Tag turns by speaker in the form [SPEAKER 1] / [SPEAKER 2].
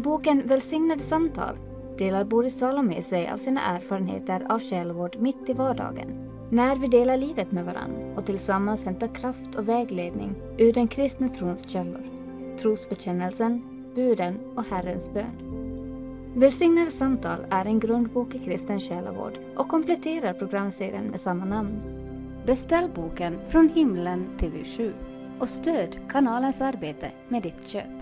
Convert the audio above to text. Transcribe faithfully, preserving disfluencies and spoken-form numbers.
[SPEAKER 1] boken Välsignade samtal delar Boris Salo med sig av sina erfarenheter av själavård mitt i vardagen. När vi delar livet med varann och tillsammans hämtar kraft och vägledning ur den kristna trons källor. Trosbekännelsen, buden och Herrens bön. Välsignade samtal är en grundbok i kristen själavård och kompletterar programserien med samma namn. Beställ boken Från himlen till V sju och stöd kanalens arbete med ditt köp.